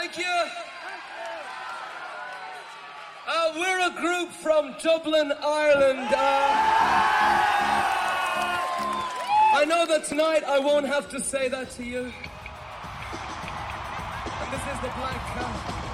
Thank you. We're a group from Dublin, Ireland. I know that tonight I won't have to say that to you. And this is the Black Cat.